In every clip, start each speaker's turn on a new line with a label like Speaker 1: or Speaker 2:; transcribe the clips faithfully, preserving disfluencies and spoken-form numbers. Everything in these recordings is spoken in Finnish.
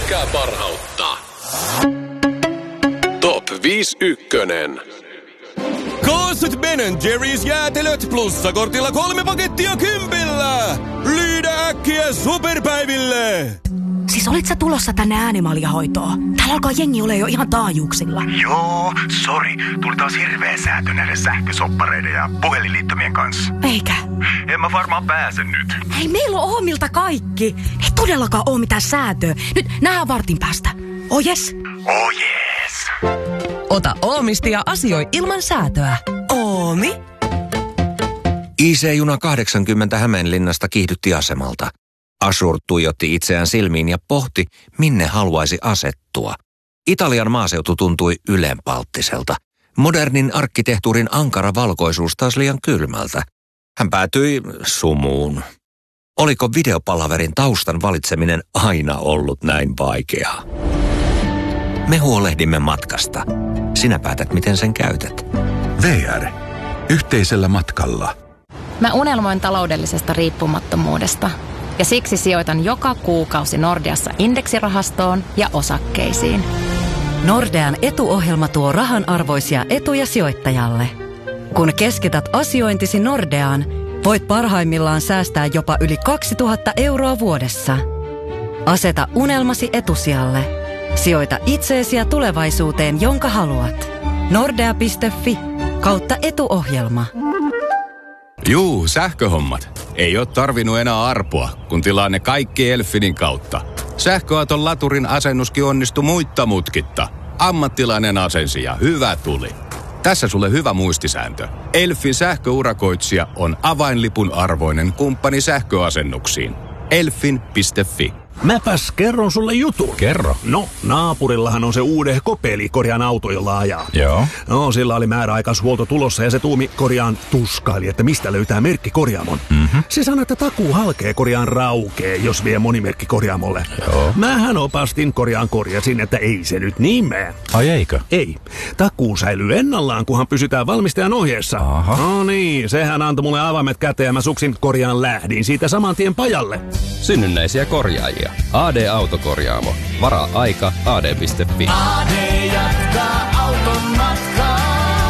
Speaker 1: Pelkkää parhautta. Top viisi ykkönen.
Speaker 2: Kaasut Ben and Jerry's jäätelöt plussakortilla kolme pakettia kympillä. Lyydä äkkiä superpäiville.
Speaker 3: Siis olit sä tulossa tänne äänimaljahoitoon? Täällä alkaa jengi ole jo ihan taajuuksilla.
Speaker 4: Joo, sori. Tuli taas hirveä säätö näiden sähkösoppareiden ja puhelinliittymien kanssa.
Speaker 3: Eikä?
Speaker 4: En mä varmaan pääse nyt.
Speaker 3: Hei, meillä on Oomilta kaikki. Ei todellakaan oo mitään säätöä. Nyt nähdään vartin päästä. Oh yes?
Speaker 4: Oh yes.
Speaker 5: Ota Oomisti ja asioi ilman säätöä.
Speaker 3: Oomi?
Speaker 6: I C-juna kahdeksankymmentä Hämeenlinnasta kiihdytti asemalta. Ashur tuijotti itseään silmiin ja pohti, minne haluaisi asettua. Italian maaseutu tuntui ylenpalttiselta. Modernin arkkitehtuurin ankara valkoisuus taas liian kylmältä. Hän päätyi sumuun. Oliko videopalaverin taustan valitseminen aina ollut näin vaikeaa? Me huolehdimme matkasta. Sinä päätät, miten sen käytät.
Speaker 7: V R. Yhteisellä matkalla.
Speaker 8: Mä unelmoin taloudellisesta riippumattomuudesta. Ja siksi sijoitan joka kuukausi Nordeassa indeksirahastoon ja osakkeisiin.
Speaker 9: Nordean etuohjelma tuo rahan arvoisia etuja sijoittajalle. Kun keskität asiointisi Nordeaan, voit parhaimmillaan säästää jopa yli kaksituhatta euroa vuodessa. Aseta unelmasi etusijalle. Sijoita itseesi ja tulevaisuuteen, jonka haluat. Nordea piste fi kautta etuohjelma.
Speaker 10: Juu, sähköhommat. Ei oo tarvinnut enää arpoa, kun tilaa ne kaikki Elfinin kautta. Sähköauton laturin asennuskin onnistui muitta mutkitta. Ammattilainen asensi ja hyvä tuli. Tässä sulle hyvä muistisääntö. Elfin sähköurakoitsija on avainlipun arvoinen kumppani sähköasennuksiin. Elfin piste fi.
Speaker 11: Mäpäs kerron sulle jutun.
Speaker 10: Kerro.
Speaker 11: No, naapurillahan on se uudehko pelikorjaan auto, jolla ajaa.
Speaker 10: Joo.
Speaker 11: No, sillä oli määräaikaishuolto tulossa ja se tuumi korjaan tuskaili, että mistä löytää merkki korjaamon.
Speaker 10: Mm-hmm.
Speaker 11: Se sanoi, että takuu halkee korjaan raukee, jos vie monimerkki korjaamolle.
Speaker 10: Joo.
Speaker 11: Mähän opastin korjaan korjasin, että ei se nyt niin mene.
Speaker 10: Ai eikö?
Speaker 11: Ei. Takuu säilyy ennallaan, kunhan pysytään valmistajan ohjeessa.
Speaker 10: Aha.
Speaker 11: No niin, sehän antoi mulle avaimet käteen ja mä suksin korjaan lähdin siitä saman tien pajalle.
Speaker 12: Synnynnäisiä korjaajia. A D-autokorjaamo. Varaa aika A D piste fi.
Speaker 13: A D jatkaa auton matkaa.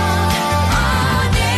Speaker 13: A D.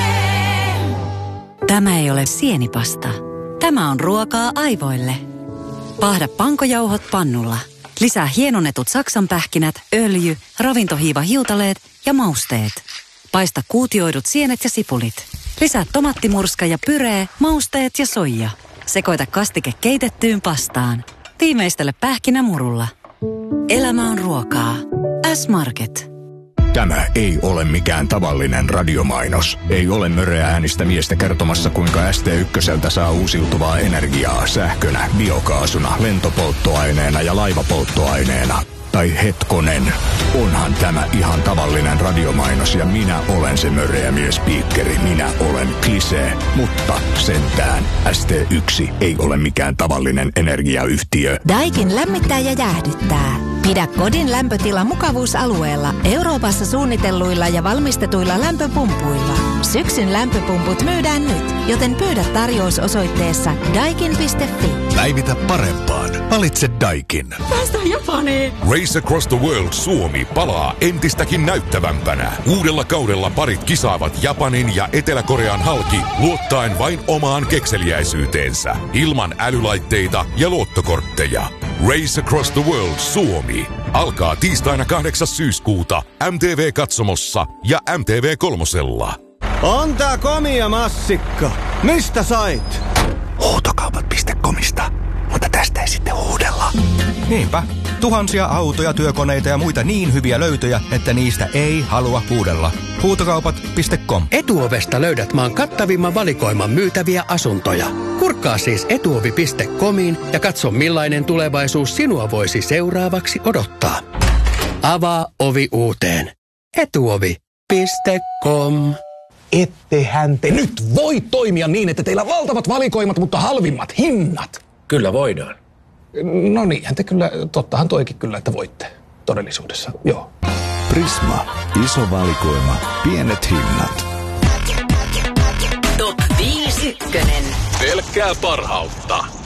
Speaker 9: Tämä ei ole sienipasta. Tämä on ruokaa aivoille. Pahda pankojauhot pannulla. Lisää hienonnetut saksanpähkinät, öljy, ravintohiiva hiutaleet ja mausteet. Paista kuutioidut sienet ja sipulit. Lisää tomattimurska ja pyree, mausteet ja soija. Sekoita kastike keitettyyn pastaan. Viimeistele pähkinämurulla. Elämä on ruokaa. S-Market.
Speaker 7: Tämä ei ole mikään tavallinen radiomainos. Ei ole möreä äänistä miestä kertomassa, kuinka S T ykköseltä saa uusiutuvaa energiaa sähkönä, biokaasuna, lentopolttoaineena ja laivapolttoaineena. Tai hetkonen, onhan tämä ihan tavallinen radiomainos ja minä olen se möreä miespiikkeri. Minä olen Klisee, mutta sentään S T yksi ei ole mikään tavallinen energiayhtiö.
Speaker 14: Daikin lämmittää ja jäähdyttää. Pidä kodin lämpötila mukavuusalueella Euroopassa suunnitelluilla ja valmistetuilla lämpöpumpuilla. Syksyn lämpöpumput myydään nyt, joten pyydä tarjous osoitteessa daikin piste fi.
Speaker 7: Päivitä parempaan. Valitse Daikin.
Speaker 14: Päästään Japaniin.
Speaker 15: Race Across the World Suomi palaa entistäkin näyttävämpänä. Uudella kaudella parit kisaavat Japanin ja Etelä-Korean halki luottaen vain omaan kekseliäisyyteensä. Ilman älylaitteita ja luottokortteja. Race Across the World Suomi alkaa tiistaina kahdeksas syyskuuta M T V-katsomossa ja M T V kolmosella.
Speaker 16: On tää komia massikka. Mistä sait?
Speaker 7: Huutokaupat piste comista. Mutta tästä ei sitten huudella.
Speaker 17: Niinpä. Tuhansia autoja, työkoneita ja muita niin hyviä löytöjä, että niistä ei halua huudella. Huutokaupat piste com.
Speaker 18: Etuovesta löydät maan kattavimman valikoiman myytäviä asuntoja. Kurkkaa siis etuovi piste comiin ja katso millainen tulevaisuus sinua voisi seuraavaksi odottaa. Avaa ovi uuteen. etuovi piste com.
Speaker 19: Ettehän te nyt voi toimia niin, että teillä on valtavat valikoimat, mutta halvimmat hinnat.
Speaker 20: Kyllä voidaan.
Speaker 19: No niinhän te kyllä, tottahan toikin kyllä, että voitte todellisuudessa, joo.
Speaker 7: Prisma. Iso valikoima. Pienet hinnat.
Speaker 5: Top viisi ykkönen.
Speaker 1: Pelkkää parhautta.